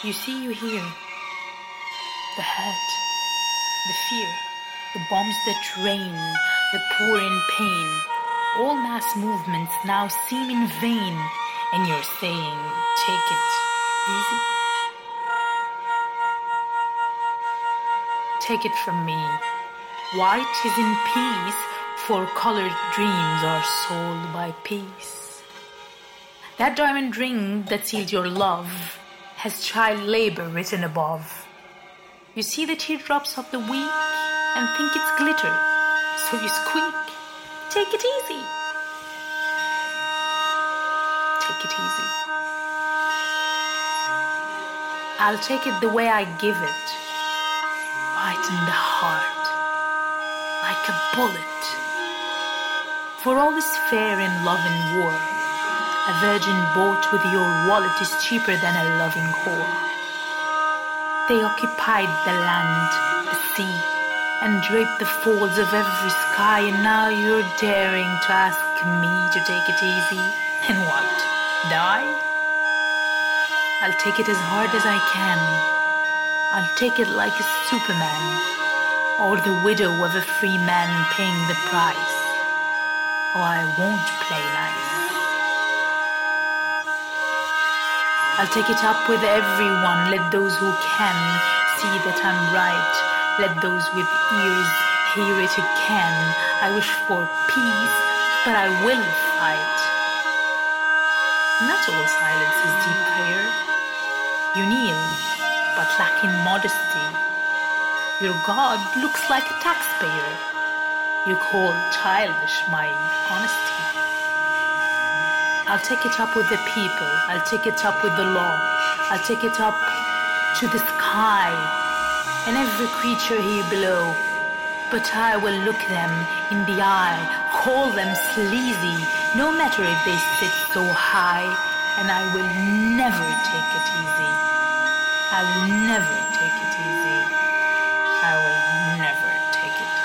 You see, you hear the hurt, the fear, the bombs that rain, the poor in pain. All mass movements now seem in vain, and you're saying, take it easy. Take it from me. White is in peace, for colored dreams are sold by peace. That diamond ring that seals your love has child labor written above. You see the teardrops of the weak and think it's glitter, so you squeak. Take it easy. Take it easy. I'll take it the way I give it, right in the heart, like a bullet. For all is fair in love and war. A virgin bought with your wallet is cheaper than a loving whore. They occupied the land, the sea, and draped the folds of every sky, and now you're daring to ask me to take it easy. And what? Die? I'll take it as hard as I can. I'll take it like a Superman, or the widow of a free man paying the price. Oh, I won't play nice. I'll take it up with everyone. Let those who can see that I'm right. Let those with ears hear it again. I wish for peace, but I will fight. Not all silence is deep prayer. You kneel, but lacking modesty. Your God looks like a taxpayer. You call childish my honesty. I'll take it up with the people. I'll take it up with the law. I'll take it up to the sky and every creature here below. But I will look them in the eye, call them sleazy, no matter if they sit so high, and I will never take it easy. I will never take it easy. I will never take it